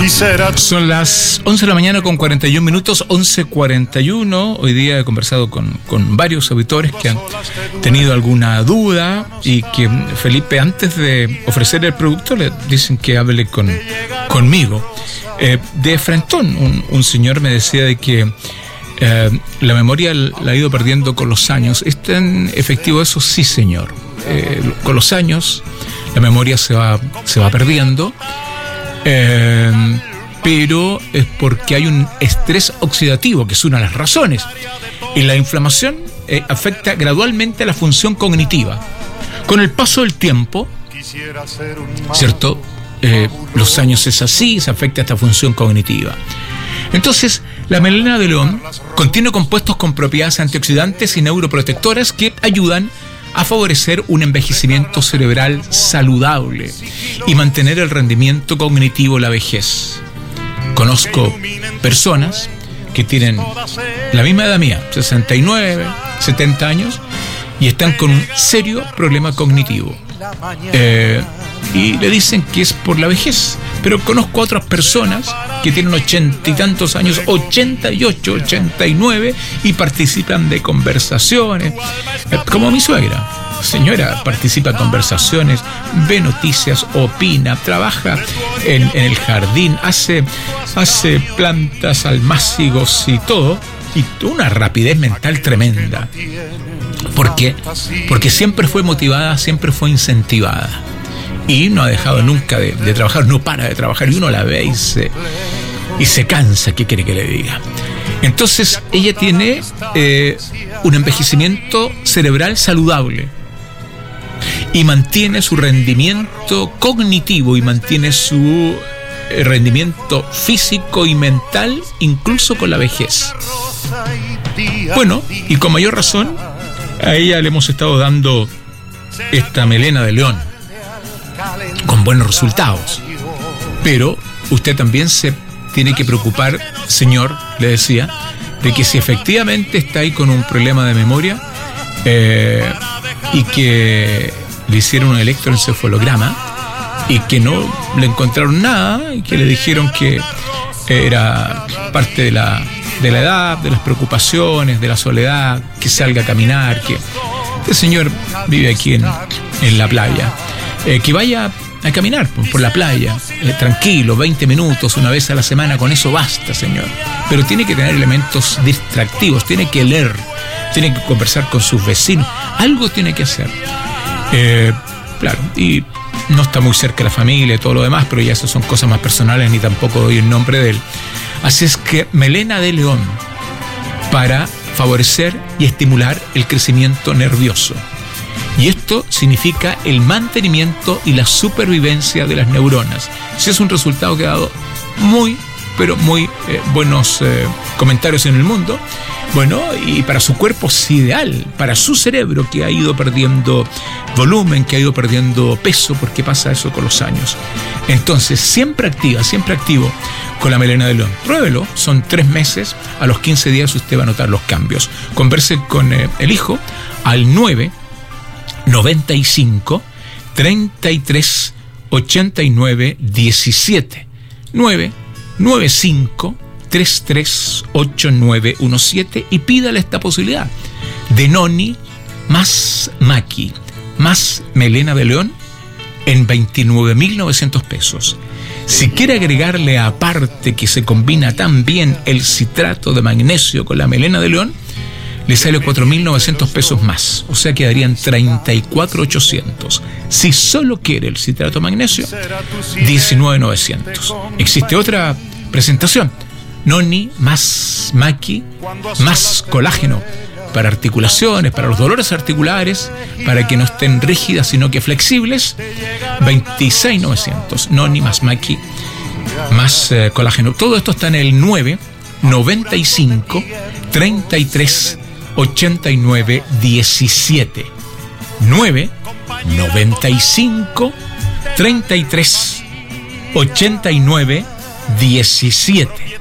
Son las 11 de la mañana con 41 minutos, 11:41. Hoy día he conversado con varios auditores que han tenido alguna duda y que Felipe, antes de ofrecer el producto, le dicen que hable conmigo. De frentón, un señor me decía de que la memoria la ha ido perdiendo con los años. ¿Es tan efectivo eso? Sí, señor. Con los años la memoria se va perdiendo. Pero es porque hay un estrés oxidativo, que es una de las razones. Y la inflamación afecta gradualmente a la función cognitiva. Con el paso del tiempo, ¿cierto? Los años es así, se afecta a esta función cognitiva. Entonces, la melena de león contiene compuestos con propiedades antioxidantes y neuroprotectoras que ayudan a favorecer un envejecimiento cerebral saludable y mantener el rendimiento cognitivo en la vejez. Conozco personas que tienen la misma edad mía, 69, 70 años, y están con un serio problema cognitivo. Y le dicen que es por la vejez. Pero conozco a otras personas que tienen 80 y tantos años, 88, 89, y participan de conversaciones, como mi suegra. Señora, participa en conversaciones, ve noticias, opina, trabaja en el jardín, hace plantas, almácigos y todo, y una rapidez mental tremenda. ¿Por qué? Porque siempre fue motivada, siempre fue incentivada. Y no ha dejado nunca de trabajar, no para de trabajar, y uno la ve y se cansa. ¿Qué quiere que le diga? Entonces ella tiene un envejecimiento cerebral saludable y mantiene su rendimiento cognitivo y mantiene su rendimiento físico y mental incluso con la vejez. Bueno, y con mayor razón a ella le hemos estado dando esta melena de león con buenos resultados. Pero usted también se tiene que preocupar, señor, le decía, de que si efectivamente está ahí con un problema de memoria y que le hicieron un electroencefalograma y que no le encontraron nada y que le dijeron que era parte de la edad, de las preocupaciones, de la soledad, que salga a caminar, que este señor vive aquí en la playa, que vaya a caminar por la playa, tranquilo, 20 minutos, una vez a la semana, con eso basta, señor. Pero tiene que tener elementos distractivos, tiene que leer, tiene que conversar con sus vecinos, algo tiene que hacer. Claro, y no está muy cerca de la familia y todo lo demás, pero ya esas son cosas más personales, ni tampoco doy el nombre de él. Así es que melena de león, para favorecer y estimular el crecimiento nervioso. Y esto significa el mantenimiento y la supervivencia de las neuronas. Ese es un resultado que ha dado muy buenos comentarios en el mundo. Bueno, y para su cuerpo es ideal, para su cerebro, que ha ido perdiendo volumen, que ha ido perdiendo peso, porque pasa eso con los años. Entonces, siempre activo con la melena de león. Pruébelo, son 3 meses, a los 15 días usted va a notar los cambios. Converse con el hijo al 995 33 89 17 995 338917 y pídale esta posibilidad de Noni más Maki más melena de león en 29.900 pesos. Si quiere agregarle aparte, que se combina tan bien el citrato de magnesio con la melena de león, le sale 4.900 pesos más, o sea, quedarían 34.800. Si solo quiere el citrato de magnesio, 19.900. Existe otra presentación: Noni más Maki más colágeno para articulaciones, para los dolores articulares, para que no estén rígidas sino que flexibles, 26.900. Noni más Maki más colágeno. Todo esto está en el 995 33 89 17 995 33 89 17.